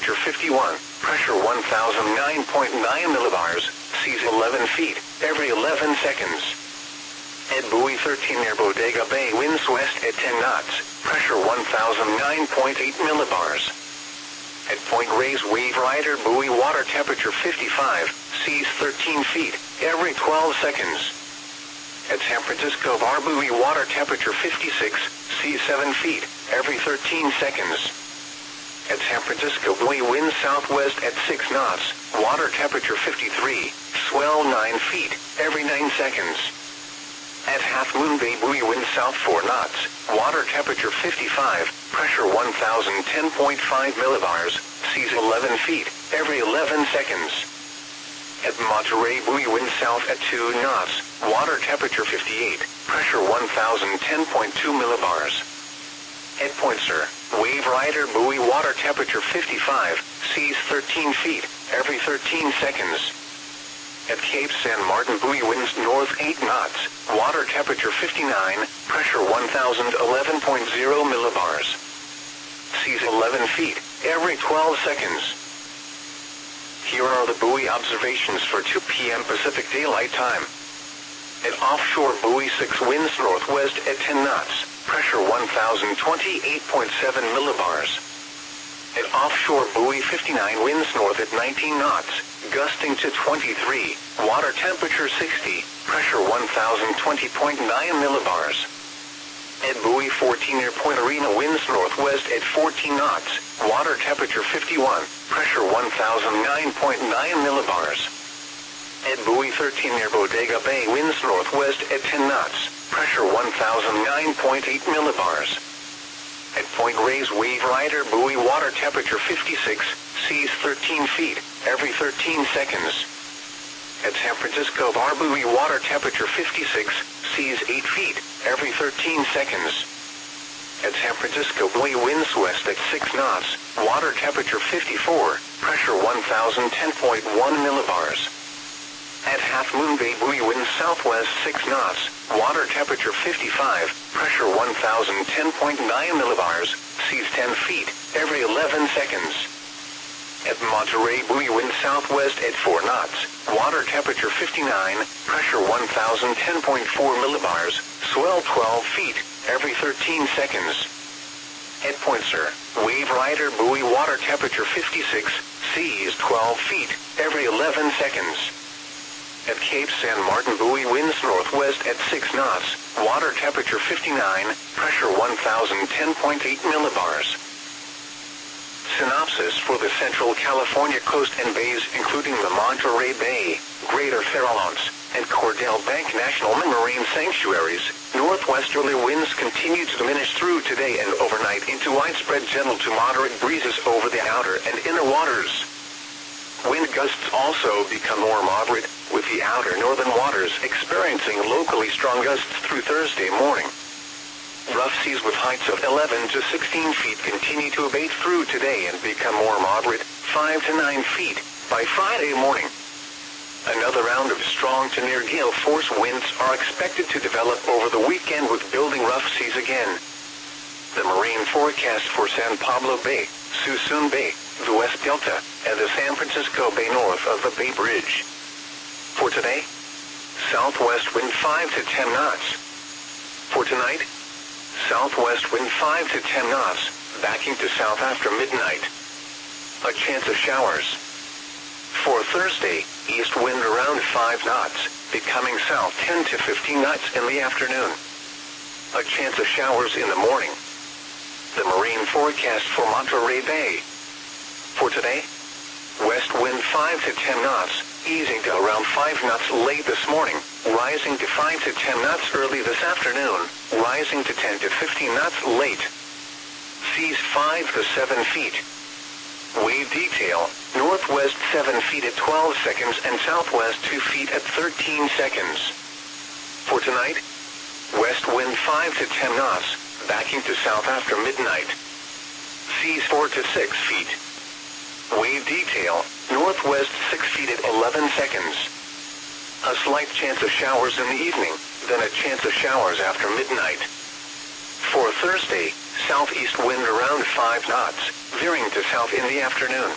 temperature 51, pressure 1009.9 millibars, seas 11 feet, every 11 seconds. At buoy 13 near Bodega Bay, winds west at 10 knots, pressure 1009.8 millibars. At Point Reyes Wave Rider buoy, water temperature 55, seas 13 feet, every 12 seconds. At San Francisco Bar buoy, water temperature 56, seas 7 feet, every 13 seconds. At San Francisco buoy, wind southwest at 6 knots, water temperature 53, swell 9 feet, every 9 seconds. At Half Moon Bay buoy, wind south 4 knots, water temperature 55, pressure 1010.5 millibars, seas 11 feet, every 11 seconds. At Monterey buoy, wind south at 2 knots, water temperature 58, pressure 1010.2 millibars. At Point Sur, Wave Rider buoy, water temperature 55, seas 13 feet, every 13 seconds. At Cape San Martin buoy, winds north 8 knots, water temperature 59, pressure 1011.0 millibars. Seas 11 feet, every 12 seconds. Here are the buoy observations for 2 p.m. Pacific Daylight Time. At offshore buoy 6, winds northwest at 10 knots, pressure 1028.7 millibars. At offshore buoy 59, winds north at 19 knots, gusting to 23, water temperature 60, pressure 1020.9 millibars. At buoy 14 near Point Arena, winds northwest at 14 knots, water temperature 51, pressure 1009.9 millibars. At buoy 13 near Bodega Bay, winds northwest at 10 knots, pressure 1009.8 millibars. At Point Reyes Wave Rider buoy, water temperature 56, seas 13 feet, every 13 seconds. At San Francisco Bar buoy, water temperature 56, seas 8 feet, every 13 seconds. At San Francisco buoy, winds west at 6 knots, water temperature 54, pressure 1010.1 millibars. At Half Moon Bay buoy, winds southwest 6 knots, water temperature 55, pressure 1010.9 millibars, seas 10 feet, every 11 seconds. At Monterey buoy, wind southwest at 4 knots, water temperature 59, pressure 1010.4 millibars, swell 12 feet, every 13 seconds. At Point Sur, Wave Rider buoy, water temperature 56, seas 12 feet, every 11 seconds. At Cape San Martin buoy, winds northwest at 6 knots, water temperature 59, pressure 1010.8 millibars. Synopsis for the Central California coast and bays, including the Monterey Bay, Greater Farallones, and Cordell Bank National Marine Sanctuaries. Northwesterly winds continue to diminish through today and overnight into widespread gentle to moderate breezes over the outer and inner waters. Wind gusts also become more moderate, with the outer northern waters experiencing locally strong gusts through Thursday morning. Rough seas with heights of 11 to 16 feet continue to abate through today and become more moderate, 5 to 9 feet, by Friday morning. Another round of strong to near gale force winds are expected to develop over the weekend, with building rough seas again. The marine forecast for San Pablo Bay, Suisun Bay, the West Delta, and the San Francisco Bay north of the Bay Bridge. For today, southwest wind 5 to 10 knots. For tonight, southwest wind 5 to 10 knots, backing to south after midnight. A chance of showers. For Thursday, east wind around 5 knots, becoming south 10 to 15 knots in the afternoon. A chance of showers in the morning. The marine forecast for Monterey Bay. For today, west wind 5 to 10 knots, easing to around 5 knots late this morning, rising to 5 to 10 knots early this afternoon, rising to 10 to 15 knots late. Seas 5 to 7 feet. Wave detail, northwest 7 feet at 12 seconds and southwest 2 feet at 13 seconds. For tonight, west wind 5 to 10 knots, backing to south after midnight. Seas 4 to 6 feet. Wave detail, northwest 6 feet at 11 seconds. A slight chance of showers in the evening, then a chance of showers after midnight. For Thursday, southeast wind around 5 knots, veering to south in the afternoon.